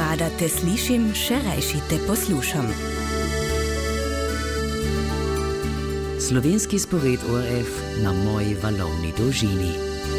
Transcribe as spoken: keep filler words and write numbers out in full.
rada te slišim, še rajši te poslušam. Slovenski spored O R F na moji valovni dolžini.